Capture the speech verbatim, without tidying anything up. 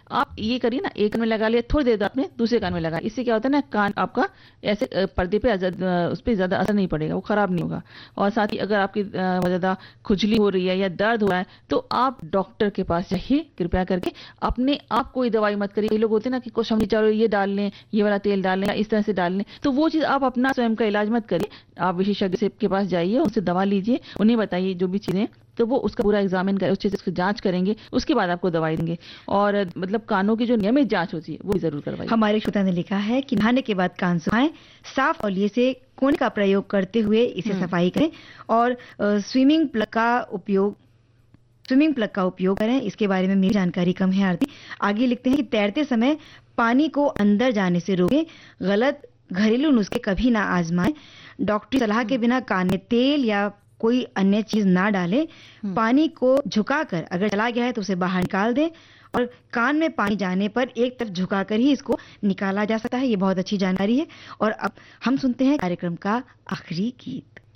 आप ये करिए ना, एक कान में लगा लिया, थोड़ी देर बाद में दूसरे कान में लगा, इससे क्या होता है ना, कान आपका ऐसे अ, पर्दे पे अजद- अ, उस पर ज्यादा असर नहीं पड़ेगा, वो खराब नहीं होगा। और साथ ही अगर आपकी अ, बहुत ज्यादा खुजली हो रही है या दर्द हो रहा है तो आप डॉक्टर के पास जाइए, कृपया करके। अपने आप कोई दवाई मत करिए। ये लोग होते हैं ना कि कुछ हम चलो ये डाल लें, ये वाला तेल डाल लें, या इस तरह से डाल लें, तो वो चीज आप अपना स्वयं का इलाज मत करिए। आप विशेषज्ञ से के पास जाइए, उनसे दवा लीजिए, उन्हें बताइए जो भी चीजें, तो वो उसका पूरा एग्जामिन कर, उस चीज की जांच करेंगे, उसके बाद आपको दवाई देंगे। और अ, मतलब कानों की जो नियमित जांच होती है वो भी जरूर करवाइए। हमारे श्रोता ने लिखा है कि नहाने के बाद कान सुखाएं, साफ तौलिए से कोने का प्रयोग करते हुए इसे हम्म। सफाई करें, और अ, स्विमिंग प्लग का उपयोग स्विमिंग प्लग का उपयोग करें। इसके बारे में मेरी जानकारी कम है आरती। आगे लिखते हैं कि तैरते समय पानी को अंदर जाने से रोकें, गलत घरेलू नुस्खे कभी ना आजमाएं, डॉक्टरी सलाह के हम्म। बिना कान में तेल या कोई अन्य चीज ना डालें, हम्म। पानी को झुकाकर अगर चला गया है तो उसे बाहर निकाल दें, और कान में पानी जाने पर एक तरफ झुकाकर ही इसको निकाला जा सकता है। ये बहुत अच्छी जानकारी है। और अब हम सुनते हैं कार्यक्रम का आखिरी गीत।